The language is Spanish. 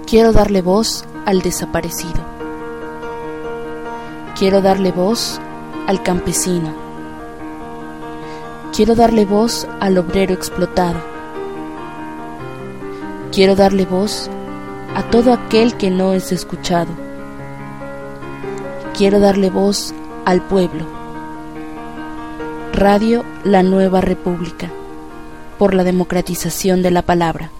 Quiero darle voz al desaparecido. Quiero darle voz al campesino. Quiero darle voz al obrero explotado. Quiero darle voz a todo aquel que no es escuchado. Quiero darle voz al pueblo. Radio La Nueva República, por la democratización de la palabra.